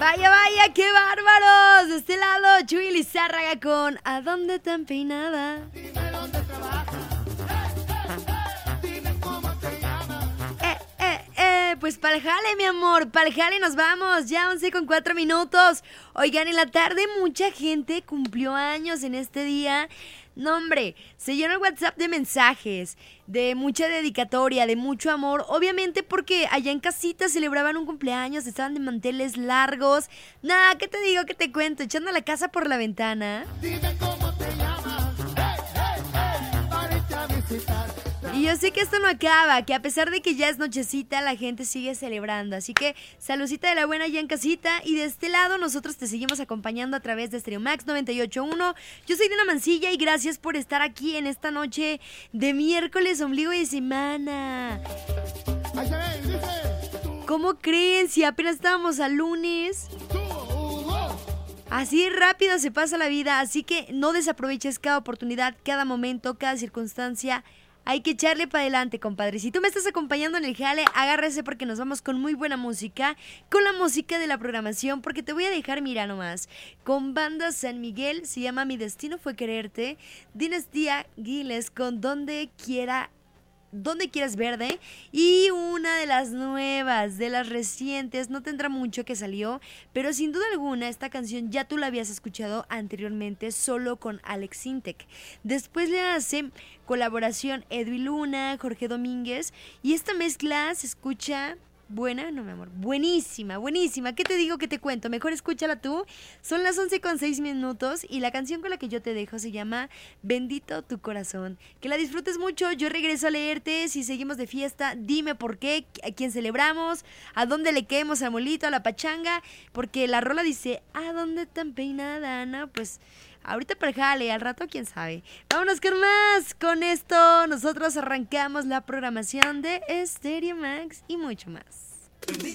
Vaya, vaya, qué bárbaros. De este lado, Chuy Lizárraga con ¿A dónde tan peinada? Dime dónde trabajas. Dime cómo te llamas. Pues pa'l jale, mi amor, pa'l jale nos vamos, ya 11:04. Oigan, en la tarde mucha gente cumplió años en este día. No, hombre, se llenó el WhatsApp de mensajes, de mucha dedicatoria, de mucho amor. Obviamente porque allá en casita celebraban un cumpleaños, estaban de manteles largos. Nah, ¿qué te digo? ¿Qué te cuento? Echando la casa por la ventana. Dime cómo te llamas. Para irte a visitar. Y yo sé que esto no acaba, que a pesar de que ya es nochecita, la gente sigue celebrando. Así que saludcita de la buena ya en casita. Y de este lado nosotros te seguimos acompañando a través de Stereo Max 98.1. Yo soy Diana Mancilla y gracias por estar aquí en esta noche de miércoles, ombligo de semana. Ahí se ve, dice. ¿Cómo creen? Si apenas estábamos a lunes. Tú, Hugo. Así rápido se pasa la vida, así que no desaproveches cada oportunidad, cada momento, cada circunstancia. Hay que echarle para adelante, compadre. Si tú me estás acompañando en el jale, agárrese porque nos vamos con muy buena música, con la música de la programación, porque te voy a dejar, mira nomás, con Banda San Miguel, se llama Mi Destino Fue Quererte, Dinastía Giles con Donde Quieras Verde, y una de las nuevas, de las recientes, no tendrá mucho que salió, pero sin duda alguna esta canción ya tú la habías escuchado anteriormente solo con Alex Sintek. Después le hace colaboración Edwin Luna, Jorge Domínguez, y esta mezcla se escucha... Buena, no mi amor, buenísima, buenísima. ¿Qué te digo, qué te cuento? Mejor escúchala tú. Son las 11:06 y la canción con la que yo te dejo se llama Bendito tu corazón. Que la disfrutes mucho, yo regreso a leerte. Si seguimos de fiesta, dime por qué, a quién celebramos, a dónde le quedemos al molito, a la pachanga, porque la rola dice, ¿a dónde tan peinada? No, pues... ahorita para jale, al rato quién sabe. Vámonos con más. Con esto nosotros arrancamos la programación de Stereo Max y mucho más.